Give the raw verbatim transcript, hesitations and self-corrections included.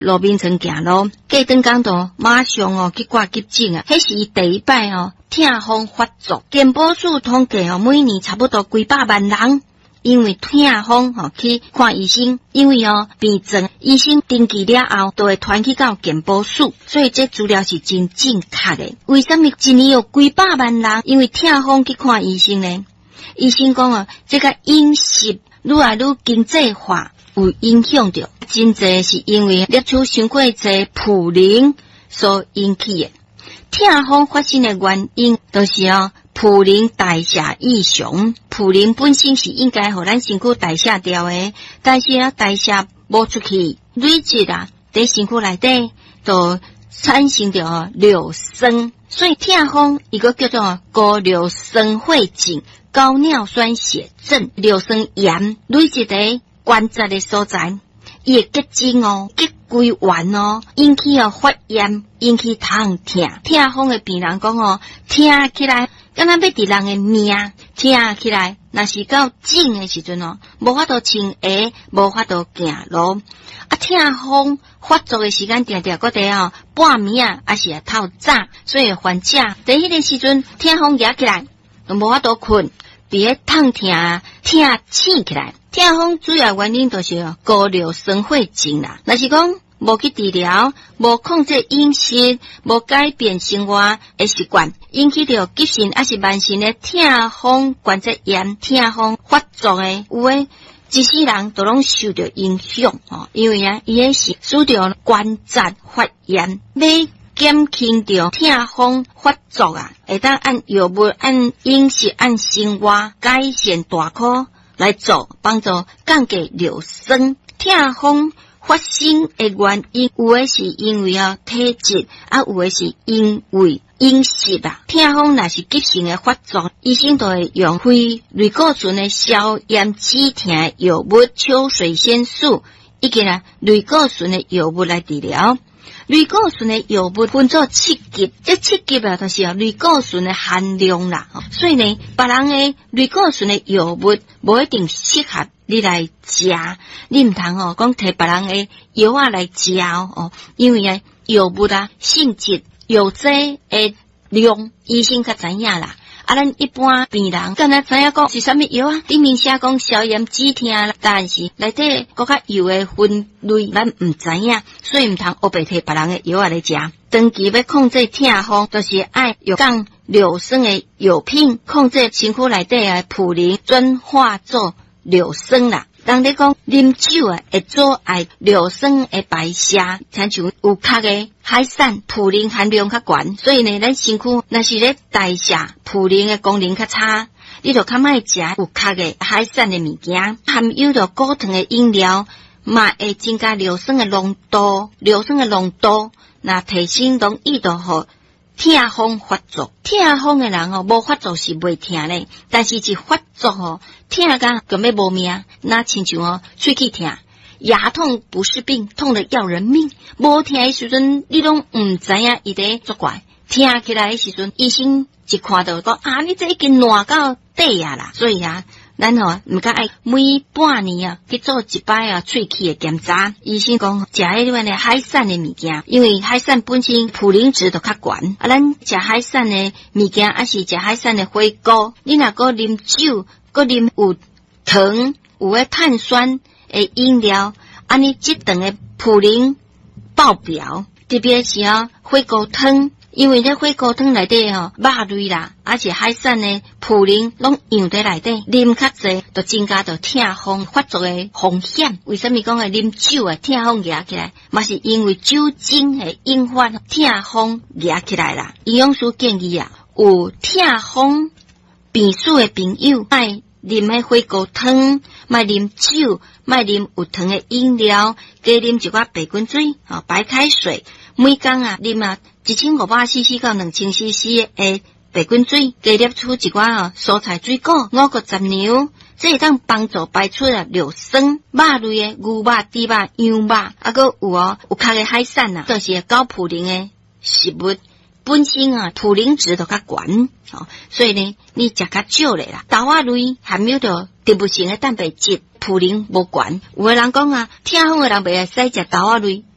路面层行路，过顿讲到马上哦去挂急诊啊，迄是伊第一摆哦痛风发作。健保署统计哦，每年差不多几百万人因为痛风哦去看医生，因为哦病症医生登记了后，都会传去到健保署，所以这资料是真正确的。为什么一年有几百万人因为痛风去看医生呢？医生讲哦，这个饮食愈来愈经济化。有影响着，真侪是因为摄取伤过侪普林所引起的。痛风发生的原因，就是哦，普林代谢异常。普林本身是应该互咱身躯代谢掉的，但是啊，代谢无出去，累积啊，在身躯内底就产生着硫酸，所以痛风一个叫做高硫酸血症、高尿酸血症、硫酸盐累积在关节的所在，伊会结晶哦，结规完哦，引起哦发炎，引起头痛。痛风的病人讲哦，听起来敢若要伫人的命，听起来若是到紧的时阵哦，无法度穿鞋，无法度行路。啊，痛风发作的时间定定搁在哦半暝啊，还是啊透早，所以患者在迄个时阵痛风压起来，就无法度困，比个痛痛啊，痛醒起来。痛风主要原因就是高硫酸血症啦。若是讲无去治疗，无控制饮食，无改变生活的习惯，引起着急性还是慢性的痛风关节炎、痛风发作的，有诶一世人都拢受到影响哦。因为啊，伊诶是使着关节发炎，要减轻着痛风发作啊，会当按药物、按饮食、按生活改善大科来做，帮助降低硫酸。痛风发生的原因，有的是因为啊体质，啊有的是因为饮食啊。痛风若是急性的发作，医生都会用非类固醇的消炎止痛的药物秋水仙素，以及啊类固醇的药物来治疗。类固醇的药物分做七级，这七级啊，就是啊类固醇的含量啦。所以呢，别人的类固醇的药物无一定适合你来食，你唔通哦讲摕别人的药啊来食哦，因为啊药物啊性质、药剂的量，医生较知影啦。啊，咱一般病人敢若知影讲是啥物药啊？里面写讲消炎止痛啦，但是内底搁较药的分类咱唔知影，所以唔通黑白摕别人的药啊来食。长期要控制痛风，就是爱用降硫酸的药品，控制身躯内底的普林转化做硫酸啦。人咧讲啉酒啊，会阻碍硫酸的排泄，亲像有壳的海产普林含量较悬，所以呢，咱身躯若是咧代谢普林的功能较差，你就较莫食有壳的海产的物件，含有着果糖的饮料，嘛会增加硫酸的浓度，硫酸的浓度那提升容易就好。痛风发作，痛风的人哦，无发作是袂痛嘞，但是一发作哦，痛甲就要无命，那亲像哦，喙齿痛，牙痛不是病，痛得要人命。无痛的时阵，你拢唔知影伊在作怪，痛起来的时阵，医生一看到讲啊，你这已经烂到底啊啦，所以啊。咱吼唔该爱每半年啊去做一摆啊喙齿的检查。医生讲食迄款的海产的物件，因为海产本身普林值就较悬，啊，咱食海产的物件，还是食海产的火锅，你若个啉酒，个啉有糖、有诶碳酸的饮料，安尼即顿的普林爆表，特别是啊火锅汤。因为这火锅汤内底吼肉类啦，而且海产呢普林拢养在内底，啉较济就增加到痛风发作的风险。为什么讲会啉酒啊痛风压起来？嘛是因为酒精会引发痛风压起来啦。营养师建议啊，有痛风病史的朋友，爱啉迄火锅汤，莫啉酒，莫啉有糖的饮料，加啉一寡白滚水啊，白开水。每天啊，啉啊一千五百 C C 到两千 C C 的白滚水，加摄取一寡啊蔬菜水果，五谷杂粮，这会当帮助排出啊硫酸。肉类的牛肉、猪肉、羊肉，啊个有哦有壳的海产啊，都是高普林的食物。本身啊，普林值都较悬，哦，所以呢，你食较少咧啦。豆仔类含有着植物性的蛋白质，普林无悬。有的人讲啊，痛风的人袂使食豆仔类，